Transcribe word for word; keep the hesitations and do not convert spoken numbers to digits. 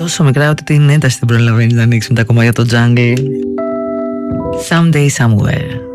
τόσο μικρά ότι την ένταση δεν προλαβαίνει να ανοίξει με τα κομμάτια το jungle. Someday somewhere.